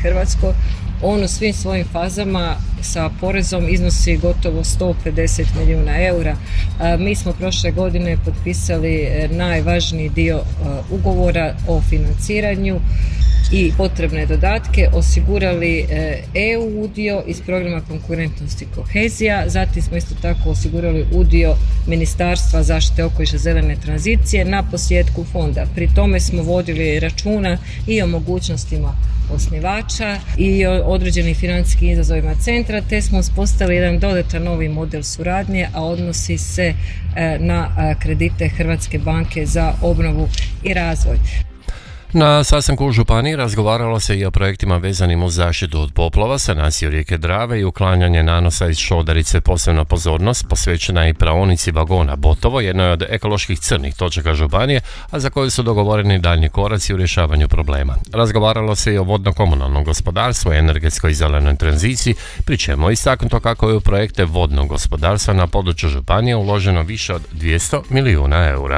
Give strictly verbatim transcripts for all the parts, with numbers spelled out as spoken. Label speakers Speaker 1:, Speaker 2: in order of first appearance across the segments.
Speaker 1: Hrvatskoj. On u svim svojim fazama sa porezom iznosi gotovo sto pedeset milijuna eura. Mi smo prošle godine potpisali najvažniji dio ugovora o financiranju i potrebne dodatke, osigurali E U udio iz programa konkurentnosti i kohezija, zatim smo isto tako osigurali udio Ministarstva zaštite okoliša zelene tranzicije na posljedku fonda. Pri tome smo vodili računa i o mogućnostima osnivača i o određenim financijskim izazovima centra, te smo uspostavili jedan dodatan novi model suradnje, a odnosi se na kredite Hrvatske banke za obnovu i razvoj.
Speaker 2: Na sastanku u županiji razgovaralo se i o projektima vezanim uz zaštitu od poplava, sanaciju rijeke Drave i uklanjanje nanosa iz Šodarice. Posebna pozornost posvećena je i praonici vagona Botovo, jednoj od ekoloških crnih točaka županije, a za koju su dogovoreni daljnji koraci u rješavanju problema. Razgovaralo se i o vodno-komunalnom gospodarstvu i energetskoj i zelenoj tranziciji, pri čemu je istaknuto kako je u projekte vodnog gospodarstva na području županije uloženo više od dvjesto milijuna eura.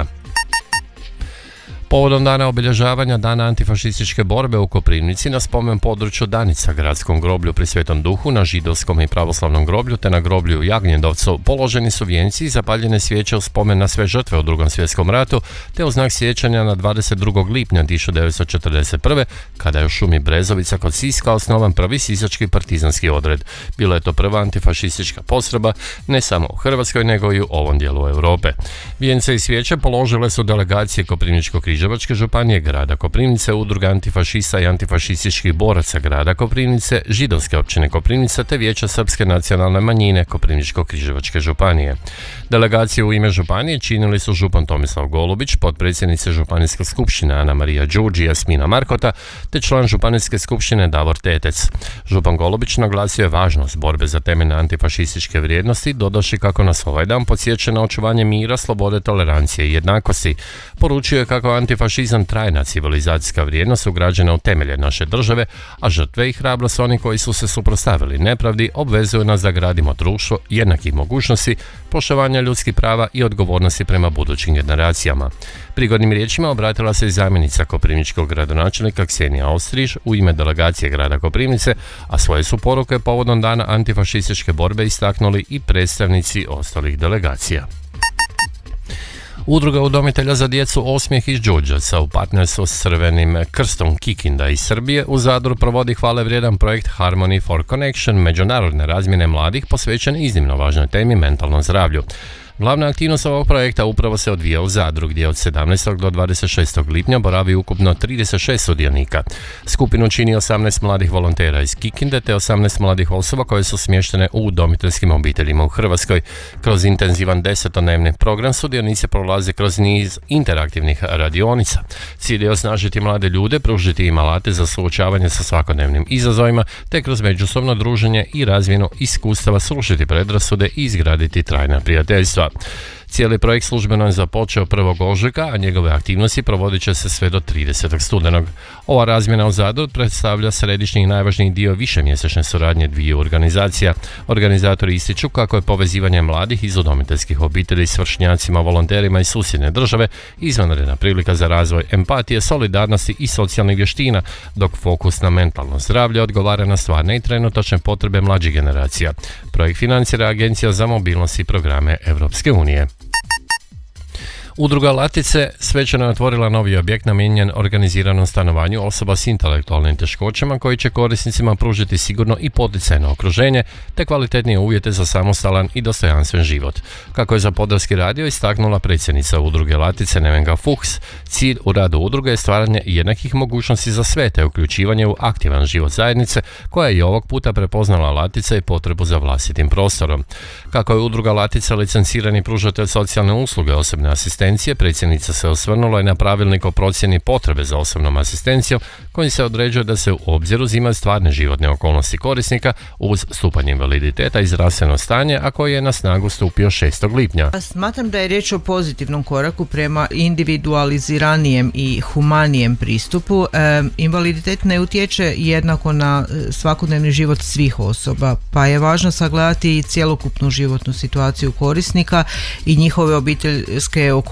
Speaker 2: Povodom dana obilježavanja Dana antifašističke borbe u Koprivnici na spomen području Danica, gradskom groblju pri Svetom Duhu, na židovskom i pravoslavnom groblju te na groblju u Jagnjedovcu položeni su vijenci i zapaljene svijeće u spomen na sve žrtve u Drugom svjetskom ratu te u znak sjećanja na dvadeset drugog lipnja tisuću devetsto četrdeset prve. kada je u šumi Brezovica kod Siska osnovan prvi sisački partizanski odred. Bila je to prva antifašistička postrojba ne samo u Hrvatskoj nego i u ovom dijelu Europe. Vijence i svijeće položile su delegacije Koprivničko-križevačke županije, grada Koprivnice, udruga antifašista i antifašističkih boraca grada Koprivnice, židovske općine Koprivnica te Vijeća srpske nacionalne manjine Koprivničko-križevačke županije. Delegacije u ime županije činili su župan Tomislav Golubić, potpredsjednice županijske skupštine Ana Marija Đurđi i Jasmina Markota te član županijske skupštine Davor Tetec. Župan Golubić naglasio je važnost borbe za temeljne antifašističke vrijednosti, dodaši kako nas ovaj dan podsjeća na očuvanje mira, slobode, tolerancije i jednakosti. Poručio je kako antifašizam trajna civilizacijska vrijednost ugrađena u temelje naše države, a žrtve i hrabrost oni koji su se suprotstavili nepravdi obvezuju nas da gradimo društvo jednakih mogućnosti, poštovanja ljudskih prava i odgovornosti prema budućim generacijama. Prigodnim riječima obratila se i zamjenica koprivničkog gradonačelnika Ksenija Ostriž u ime delegacije grada Koprivnice, a svoje su poruke povodom dana antifašističke borbe istaknuli i predstavnici ostalih delegacija. Udruga udomitelja za djecu Osmijeh iz Đurđevca u partnerstvu s Crvenim krstom Kikinda iz Srbije u Zadru provodi hvale vrijedan projekt Harmony for Connection, međunarodne razmjene mladih posvećen iznimno važnoj temi mentalnom zdravlju. Glavna aktivnost ovog projekta upravo se odvija u Zadru, gdje od sedamnaestog do dvadeset šestog lipnja boravi ukupno trideset šest sudionika. Skupinu čini osamnaest mladih volontera iz Kikinde te osamnaest mladih osoba koje su smještene u udomiteljskim obiteljima u Hrvatskoj. Kroz intenzivan desetodnevni program sudionici prolaze kroz niz interaktivnih radionica. Cilj je osnažiti mlade ljude, pružiti im alate za suočavanje sa svakodnevnim izazovima, te kroz međusobno druženje i razmjenu iskustava srušiti predrasude i izgraditi trajna prijateljstva. Cijeli projekt službeno je započeo prvog ožujka, a njegove aktivnosti provodit će se sve do tridesetog studenog. Ova razmjena u Zadru predstavlja središnji i najvažniji dio višemjesečne suradnje dviju organizacija. Organizatori ističu kako je povezivanje mladih iz udomiteljskih obitelji s vršnjacima, volonterima iz susjedne države izvanredna prilika za razvoj empatije, solidarnosti i socijalnih vještina, dok fokus na mentalno zdravlje odgovara na stvarne i trenutačne potrebe mlađih generacija. Projekt financira Agencija za mobilnost i programe Europske unije. Udruga Latice svečano je otvorila novi objekt namijenjen organiziranom stanovanju osoba s intelektualnim teškoćama koji će korisnicima pružiti sigurno i poticajno okruženje te kvalitetnije uvjete za samostalan i dostojanstven život. Kako je za Podravski radio istaknula predsjednica Udruge Latice Nevenka Fuchs, cilj u radu udruge je stvaranje jednakih mogućnosti za sve te uključivanje u aktivan život zajednice koja je i ovog puta prepoznala Latice i potrebu za vlastitim prostorom. Kako je Udruga Latice licencirani pružatelj socijalne usluge osobne asistencije, predsjednica se osvrnula i na pravilnik o procjeni potrebe za osobnom asistencijom kojim se određuje da se u obzir uzimaju stvarne životne okolnosti korisnika uz stupanj invaliditeta i zdravstveno stanje, a koji je na snagu stupio šestog lipnja.
Speaker 3: Smatram da je riječ o pozitivnom koraku prema individualiziranijem i humanijem pristupu. E, invaliditet ne utječe jednako na svakodnevni život svih osoba, pa je važno sagledati i cjelokupnu životnu situaciju korisnika i njihove obiteljske okolnosti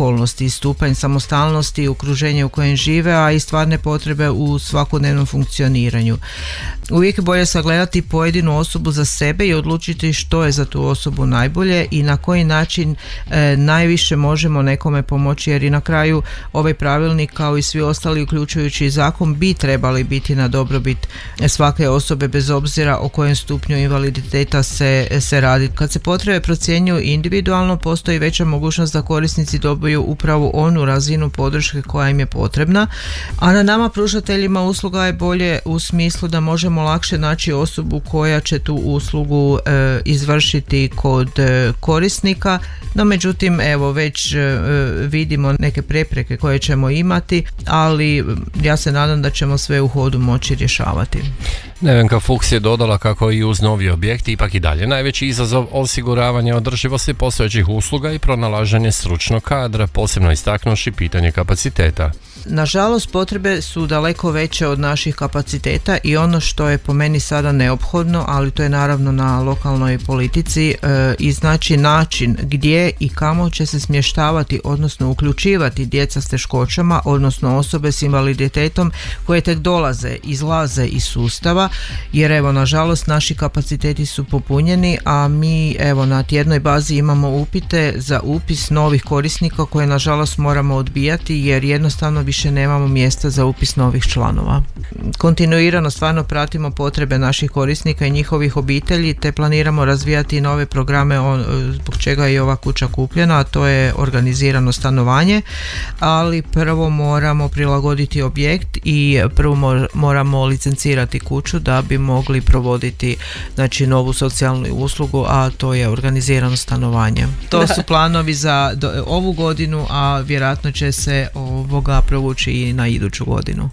Speaker 3: okolnosti, stupanj samostalnosti, okruženje u kojem žive, a i stvarne potrebe u svakodnevnom funkcioniranju. Uvijek je bolje sagledati pojedinu osobu za sebe i odlučiti što je za tu osobu najbolje i na koji način e, najviše možemo nekome pomoći, jer i na kraju ovaj pravilnik kao i svi ostali uključujući zakon bi trebali biti na dobrobit svake osobe bez obzira o kojem stupnju invaliditeta se, se radi. Kad se potrebe procjenjuju individualno, postoji veća mogućnost da korisnici dobiju upravo onu razinu podrške koja im je potrebna, a na nama pružateljima usluga je bolje u smislu da možemo lakše naći osobu koja će tu uslugu e, izvršiti kod e, korisnika, no međutim evo već e, vidimo neke prepreke koje ćemo imati, ali ja se nadam da ćemo sve u hodu moći rješavati.
Speaker 2: Nevenka Fuchs je dodala kako i uz novi objekti ipak i dalje najveći izazov osiguravanja održivosti postojećih usluga i pronalaženje stručnog kadra, posebno istaknuši pitanje kapaciteta.
Speaker 3: Nažalost, potrebe su daleko veće od naših kapaciteta i ono što je po meni sada neophodno, ali to je naravno na lokalnoj politici, e, iznaći način gdje i kamo će se smještavati, odnosno uključivati djeca s teškoćama, odnosno osobe s invaliditetom koje tek dolaze, izlaze iz sustava, jer evo, nažalost, naši kapaciteti su popunjeni, a mi evo na tjednoj bazi imamo upite za upis novih korisnika koje nažalost moramo odbijati jer jednostavno više nemamo mjesta za upis novih članova. Kontinuirano stvarno pratimo potrebe naših korisnika i njihovih obitelji te planiramo razvijati nove programe zbog čega je ova kuća kupljena, a to je organizirano stanovanje, ali prvo moramo prilagoditi objekt i prvo moramo licencirati kuću da bi mogli provoditi znači novu socijalnu uslugu, a to je organizirano stanovanje. To su planovi za do, ovu godinu, a vjerojatno će se ovoga provući i na iduću godinu.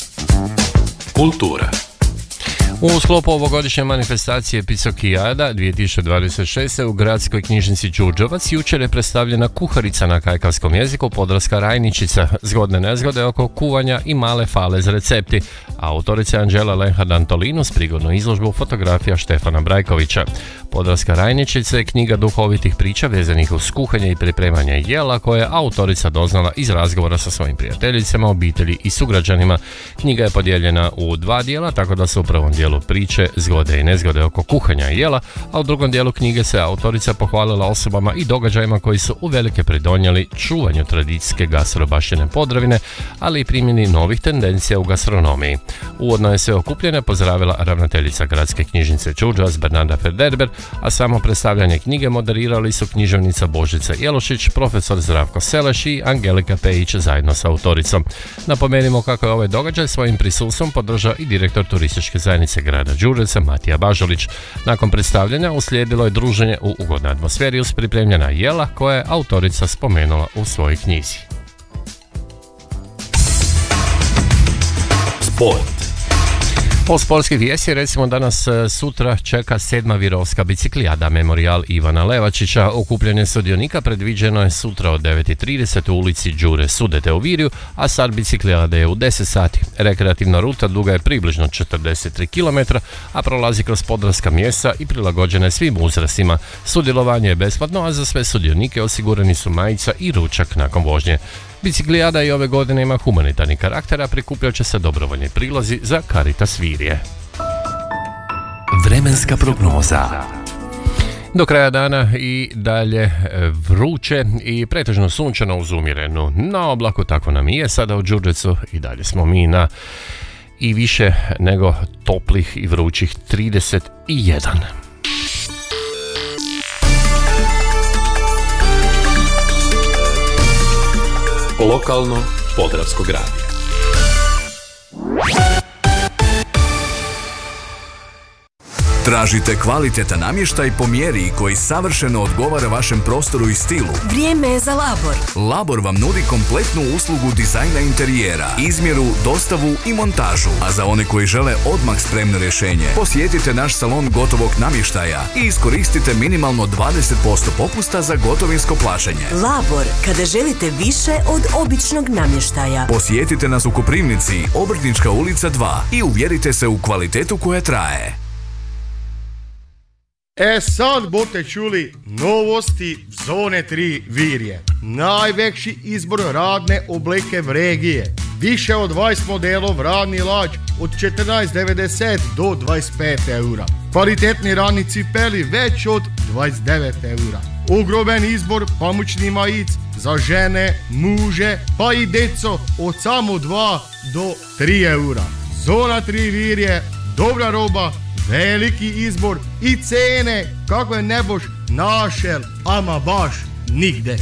Speaker 2: Kultura. U sklopu ovogodišnje manifestacije Picokijada dvije tisuće dvadeset šest. u gradskoj knjižnici Đurđevac jučer je predstavljena kuharica na kajkavskom jeziku Podravska rajničica, zgodne nezgode oko kuvanja i male fale z recepti. Autorica Anđela Lenhard Antolinus, prigodnu izložbu fotografija Štefana Brajkovića. Podravska rajničica je knjiga duhovitih priča vezanih uz kuhanje i pripremanje jela koje je autorica doznala iz razgovora sa svojim prijateljicama, obitelji i sugrađanima. Knjiga je podijeljena u dva dijela, tako da se u prvom dijelu priče, zgode i nezgode oko kuhanja i jela, a u drugom dijelu knjige se autorica pohvalila osobama i događajima koji su uvelike pridonijeli čuvanju tradicijske gastrobaštine Podravine, ali i primjeni novih tendencija u gastronomiji. Uvodno je sve okupljene pozdravila ravnateljica gradske knjižnice Đurđevac Bernarda Federber, a samo predstavljanje knjige moderirali su književnica Božica Jelošić, profesor Zdravko Seleš i Angelika Pejić zajedno sa autoricom. Napomenimo kako je ovaj događaj svojim prisustvom podržao i direktor turističke zajednice grada Đurđevca Matija Bažolić. Nakon predstavljanja uslijedilo je druženje u ugodnoj atmosferi uz pripremljena jela koje je autorica spomenula u svojoj knjizi. Sport. Po sportskih vijesti, recimo danas sutra čeka sedma Virovska biciklijada Memorijal Ivana Levačića. Okupljanje sudionika predviđeno je sutra od devet i trideset u ulici Đure Sudete u Virju, a start biciklijade je u deset sati. Rekreativna ruta duga je približno četrdeset tri kilometra, a prolazi kroz podravska mjesta i prilagođena je svim uzrastima. Sudjelovanje je besplatno, a za sve sudionike osigurani su majica i ručak nakon vožnje. Biciklijada i ove godine ima humanitarni karakter, a prikupljat će se dobrovoljni prilozi za Caritas Virje. Vremenska prognoza. Do kraja dana i dalje vruće i pretežno sunčano uz umjerenu na oblaku, tako nam i je sada u Đurđevcu i dalje smo mi na i više nego toplih i vrućih trideset jedan.
Speaker 4: Lokalno Podravskog radija.
Speaker 5: Tražite kvalitetan namještaj po mjeri koji savršeno odgovara vašem prostoru i stilu.
Speaker 6: Vrijeme je za Labor.
Speaker 5: Labor vam nudi kompletnu uslugu dizajna interijera, izmjeru, dostavu i montažu. A za one koji žele odmah spremno rješenje, posjetite naš salon gotovog namještaja i iskoristite minimalno dvadeset posto popusta za gotovinsko plaćanje.
Speaker 6: Labor, kada želite više od običnog namještaja.
Speaker 5: Posjetite nas u Koprivnici, Obrtnička ulica dva i uvjerite se u kvalitetu koja traje.
Speaker 7: E sad bote čuli novosti zone tri Virje. Najveći izbor radne obleke v regije. Više od dvadeset modelov radni lač od četrnaest devedeset do dvadeset pet eura. Kvalitetni radni cipeli već od dvadeset devet eura. Ogromen izbor pamučni majic za žene, muže pa i deco od samo dva do tri eura. Zona tri Virje, dobra roba, veliki izbor i cene kakve ne boš našel ama baš nigde.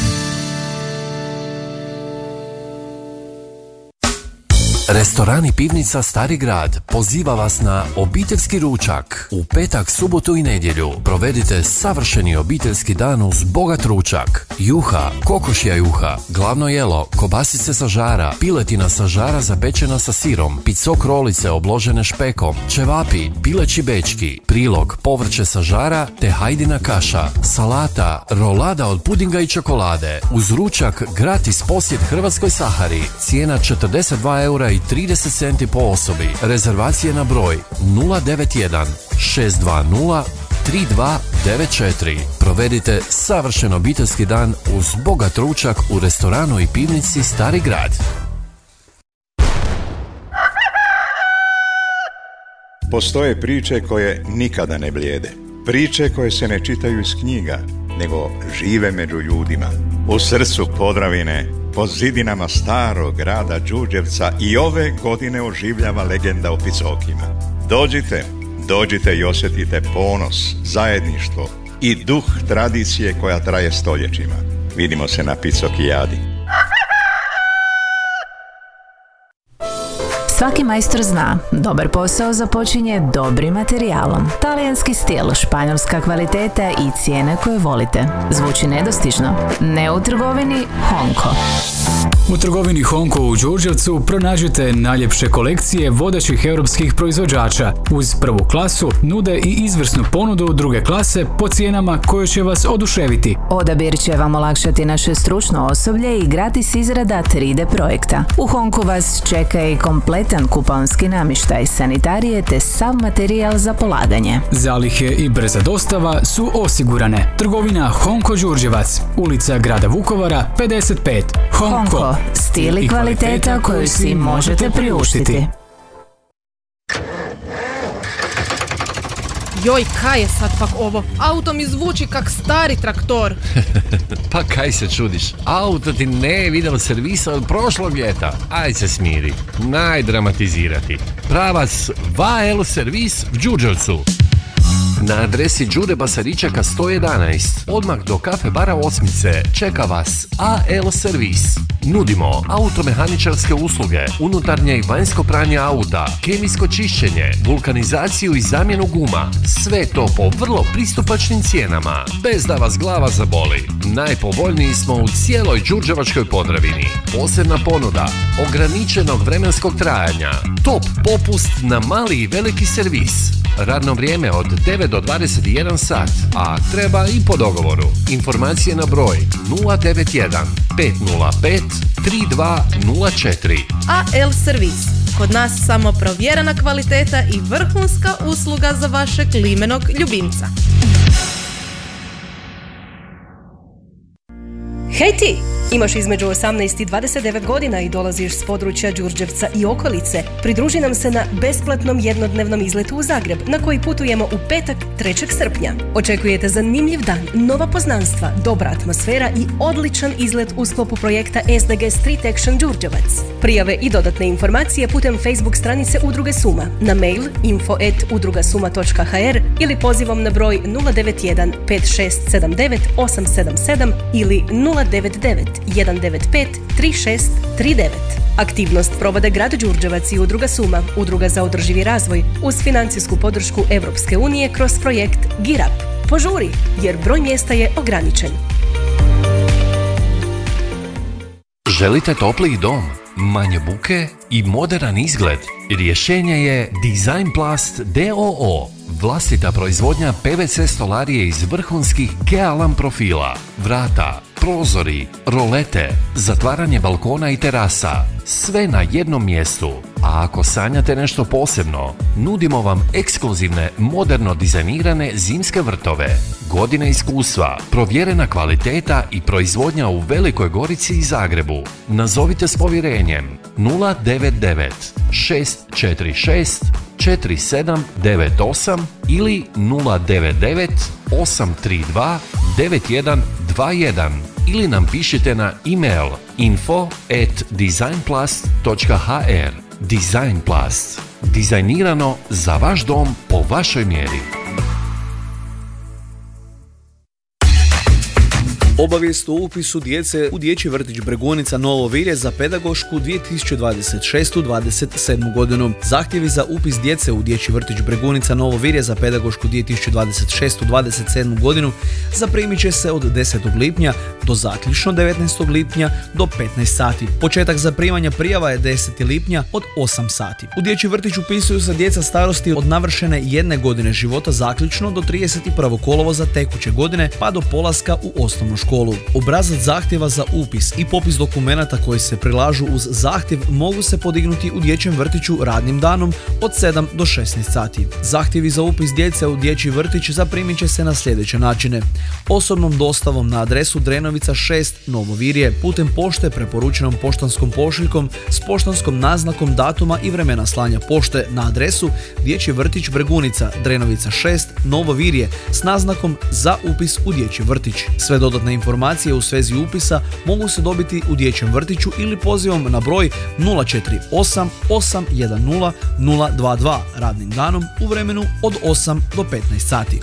Speaker 2: Restoran i pivnica Stari grad poziva vas na obiteljski ručak. U petak, subotu i nedjelju provedite savršeni obiteljski dan uz bogat ručak. Juha, kokošja juha, glavno jelo, kobasice sa žara, piletina sa žara zapečena sa sirom, picok rolice obložene špekom, ćevapi, pileći bečki, prilog, povrće sa žara te hajdina kaša, salata, rolada od pudinga i čokolade. Uz ručak gratis posjet Hrvatskoj Sahari. Cijena četrdeset dva eura i trideset centi po osobi. Rezervacije na broj nula devet jedan šest dva nula tri dva devet četiri. Provedite savršen obiteljski dan uz bogat ručak u restoranu i pivnici Stari grad.
Speaker 8: Postoje priče koje nikada ne blijede. Priče koje se ne čitaju iz knjiga, nego žive među ljudima. U srcu Podravine, po zidinama starog grada Đurđevca i ove godine oživljava legenda o Picokima. Dođite, dođite i osjetite ponos, zajedništvo i duh tradicije koja traje stoljećima. Vidimo se na Picokijadi.
Speaker 9: Svaki majstor zna, dobar posao započinje dobrim materijalom. Talijanski stil, španjolska kvaliteta i cijene koje volite. Zvuči nedostižno? Ne u trgovini Honko.
Speaker 10: U trgovini Honko u Đurđevcu pronađite najljepše kolekcije vodećih europskih proizvođača. Uz prvu klasu nude i izvrsnu ponudu druge klase po cijenama koje će vas oduševiti.
Speaker 9: Odabir će vam olakšati naše stručno osoblje i gratis izrada tri D projekta. U Honku vas čeka i kompletan kuponski namještaj, sanitarije te sav materijal za polaganje.
Speaker 10: Zalihe i brza dostava su osigurane. Trgovina Honko Đurđevac, ulica grada Vukovara pedeset pet. Honko,
Speaker 9: Honko, stil i kvaliteta koju si možete priuštiti.
Speaker 11: Joj, kaj je sad pak ovo? Auto mi zvuči kak stari traktor.
Speaker 2: Pa kaj se čudiš? Auto ti ne je vidjelo servisa od prošlog ljeta. Aj se smiri. Najdramatizirati. Pravac Va El Servis v Đurđevcu. Na adresi Đure Basaričeka sto jedanaest, odmah do kafe bara Osmice, čeka vas A L Servis. Nudimo automehaničarske usluge, unutarnje i vanjsko pranje auta, kemijsko čišćenje, vulkanizaciju i zamjenu guma. Sve to po vrlo pristupačnim cijenama, bez da vas glava zaboli. Najpovoljniji smo u cijeloj Đurđevačkoj Podravini. Posebna ponuda, ograničenog vremenskog trajanja, top popust na mali i veliki servis. Radno vrijeme od devet do dvadeset jedan sat, a treba i po dogovoru. Informacije na broj nula devet jedan pet nula pet tri dva nula četiri.
Speaker 11: A L Servis. Kod nas samo provjerena kvaliteta i vrhunska usluga za vašeg limenog ljubimca.
Speaker 12: Hej ti! Imaš između osamnaest i dvadeset devet godina i dolaziš s područja Đurđevca i okolice. Pridruži nam se na besplatnom jednodnevnom izletu u Zagreb, na koji putujemo u petak trećeg srpnja. Očekujete zanimljiv dan, nova poznanstva, dobra atmosfera i odličan izlet u sklopu projekta S D G Street Action Đurđevac. Prijave i dodatne informacije putem Facebook stranice Udruge Suma, na mail info at udrugasuma točka h r ili pozivom na broj nula devet jedan pet šest sedam devet osam sedam sedam ili nula devet devet jedan devet pet tri šest tri devet. Aktivnost provode grad Đurđevac i Udruga Suma, Udruga za održivi razvoj, uz financijsku podršku Europske unije kroz projekt GIRAP. Požuri, jer broj mjesta je ograničen.
Speaker 2: Želite topliji dom, manje buke i moderan izgled? Rješenje je Design Plast d o o. Vlastita proizvodnja P V C stolarije iz vrhunskih Gealam profila, vrata, prozori, rolete, zatvaranje balkona i terasa. Sve na jednom mjestu. A ako sanjate nešto posebno, nudimo vam ekskluzivne, moderno dizajnirane zimske vrtove. Godine iskustva, provjerena kvaliteta i proizvodnja u Velikoj Gorici i Zagrebu. Nazovite s povjerenjem nula devet devet šest četiri šest četiri sedam devet osam ili nula devet devet osam tri dva devet jedan dva jedan ili nam pišite na e-mail info at designplast točka h r. Designplast. Dizajnirano za vaš dom po vašoj mjeri.
Speaker 13: Obavijest o upisu djece u dječji vrtić Bregunica Novo Virje za pedagošku dvije tisuće dvadeset šeste dvadeset sedmu godinu. Zahtjevi za upis djece u dječji vrtić Bregunica Novo Virje za pedagošku dvije tisuće dvadeset šeste dvadeset sedmu godinu zaprimit će se od desetog lipnja do zaključno devetnaestog lipnja do petnaest sati. Početak zaprimanja prijava je deseti lipnja od osam sati. U dječji vrtić upisuju se djeca starosti od navršene jedne godine života zaključno do trideset prvog kolovoza tekuće godine pa do polaska u osnovnu školu. školu. Obrazac zahtjeva za upis i popis dokumenata koji se prilažu uz zahtjev mogu se podignuti u dječjem vrtiću radnim danom od sedam do šesnaest sati. Zahtjevi za upis djece u dječji vrtić zaprimit će se na sljedeće načine. Osobnom dostavom na adresu Drenovica šest Novo Virje, putem pošte preporučenom poštanskom pošiljkom s poštanskom naznakom datuma i vremena slanja pošte na adresu Dječji vrtić Bregunica, Drenovica šest Novo Virje s naznakom za upis u dječji vrtić. Sve dodatne informacije u svezi upisa mogu se dobiti u dječjem vrtiću ili pozivom na broj nula četiri osam osam jedan nula nula dva dva radnim danom u vremenu od osam do petnaest sati.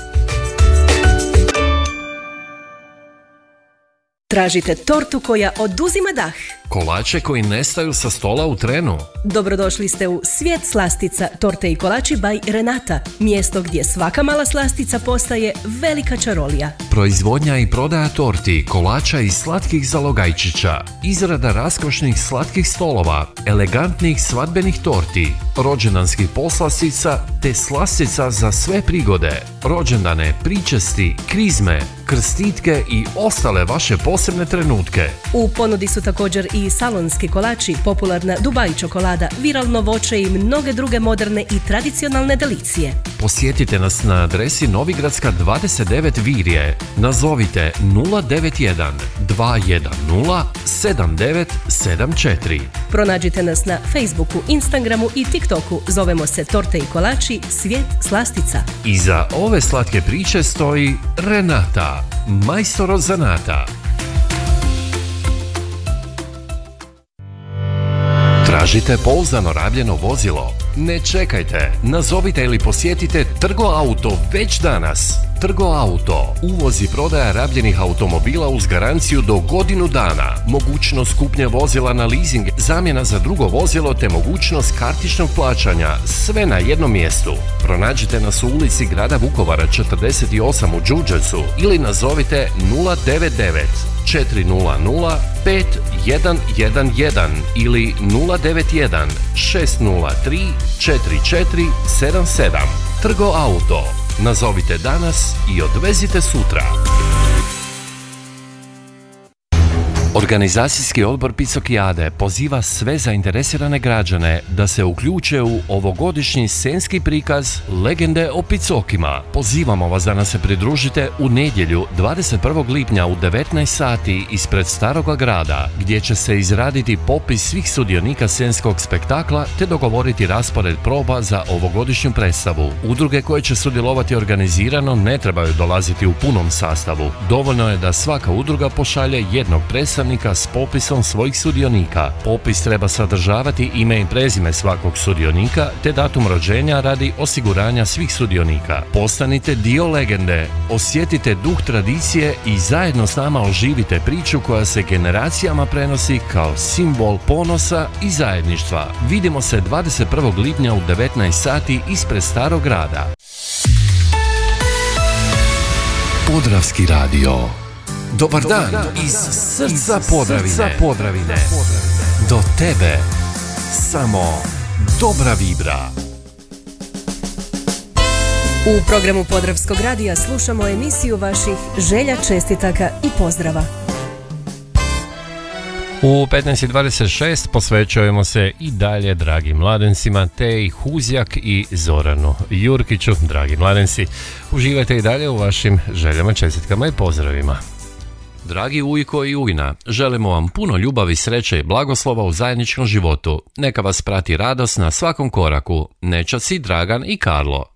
Speaker 12: Tražite tortu koja oduzima dah?
Speaker 2: Kolače koji nestaju sa stola u trenu?
Speaker 12: Dobrodošli ste u Svijet slastica, torte i kolači by Renata, mjesto gdje svaka mala slastica postaje velika čarolija.
Speaker 2: Proizvodnja i prodaja torti, kolača i slatkih zalogajčića, izrada raskošnih slatkih stolova, elegantnih svadbenih torti, rođendanskih poslastica te slastica za sve prigode, rođendane, pričesti, krizme, krstitke i ostale vaše posebne trenutke.
Speaker 12: U ponudi su također i salonski kolači, popularna Dubai čokolada, viralno voće i mnoge druge moderne i tradicionalne delicije.
Speaker 2: Posjetite nas na adresi Novigradska dvadeset devet Virje. Nazovite nula devet jedan dva jedan nula sedam devet sedam četiri.
Speaker 12: Pronađite nas na Facebooku, Instagramu i TikToku. Zovemo se Torte i kolači Svijet slastica.
Speaker 2: Iza ove slatke priče stoji Renata, majstor od zanata. Tražite pouzdano rabljeno vozilo? Ne čekajte, nazovite ili posjetite Trgo Auto već danas. Trgo Auto, uvoz i prodaja rabljenih automobila uz garanciju do godinu dana, mogućnost kupnje vozila na leasing, zamjena za drugo vozilo te mogućnost kartičnog plaćanja, sve na jednom mjestu. Pronađite nas u ulici grada Vukovara četrdeset osam u Đurđevcu ili nazovite nula devet devet četiri nula nula pet jedan jedan jedan ili nula devet jedan šest nula tri četiri četiri sedam sedam. Trgo Auto. Nazovite danas i odvezite sutra. Organizacijski odbor Picokijade poziva sve zainteresirane građane da se uključe u ovogodišnji scenski prikaz Legende o Picokima. Pozivamo vas da nas se pridružite u nedjelju dvadeset prvog lipnja u devetnaest sati ispred Staroga grada, gdje će se izraditi popis svih sudionika scenskog spektakla te dogovoriti raspored proba za ovogodišnju predstavu. Udruge koje će sudjelovati organizirano ne trebaju dolaziti u punom sastavu. Dovoljno je da svaka udruga pošalje jednog predstavnika s popisom svojih sudionika. Popis treba sadržavati ime i prezime svakog sudionika te datum rođenja radi osiguranja svih sudionika. Postanite dio legende, osjetite duh tradicije i zajedno s nama oživite priču koja se generacijama prenosi kao simbol ponosa i zajedništva. Vidimo se dvadeset prvog lipnja u devetnaest sati ispred Starog grada. Podravski radio. Dobar dan iz srca Podravine. Podravine. Do tebe samo dobra vibra.
Speaker 12: U programu Podravskog radija slušamo emisiju vaših želja, čestitaka i pozdrava.
Speaker 2: U petnaest i dvadeset šest posvećujemo se i dalje dragim mladencima, te i Huzjak i Zoranu Jurkiću. Dragi mladenci, uživajte i dalje u vašim željama, čestitkama i pozdravima. Dragi Ujko i Ujna, želimo vam puno ljubavi, sreće i blagoslova u zajedničkom životu. Neka vas prati radost na svakom koraku. Nečaci, Dragan i Karlo.